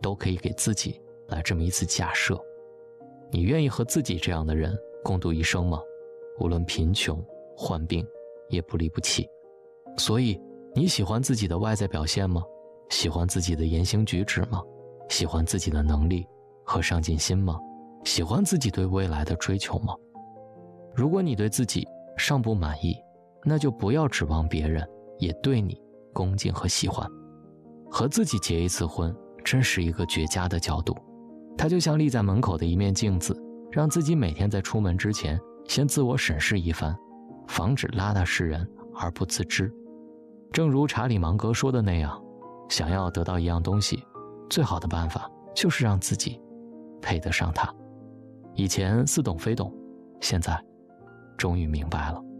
都可以给自己来这么一次假设：你愿意和自己这样的人共度一生吗？无论贫穷患病，也不离不弃。所以你喜欢自己的外在表现吗？喜欢自己的言行举止吗？喜欢自己的能力和上进心吗？喜欢自己对未来的追求吗？如果你对自己尚不满意，那就不要指望别人也对你恭敬和喜欢。和自己结一次婚，真是一个绝佳的角度。它就像立在门口的一面镜子，让自己每天在出门之前先自我审视一番，防止邋遢示人而不自知。正如查理芒格说的那样，想要得到一样东西，最好的办法就是让自己配得上它。以前似懂非懂，现在终于明白了。